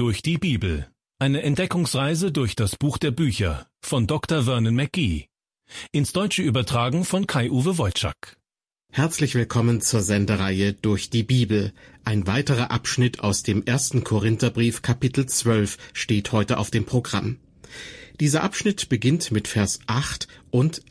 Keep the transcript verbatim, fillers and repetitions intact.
Durch die Bibel. Eine Entdeckungsreise durch das Buch der Bücher von Doktor Vernon McGee. Ins Deutsche übertragen von Kai-Uwe Wojczak. Herzlich willkommen zur Sendereihe Durch die Bibel. Ein weiterer Abschnitt aus dem ersten Korintherbrief, Kapitel zwölf, steht heute auf dem Programm. Dieser Abschnitt beginnt mit Vers acht und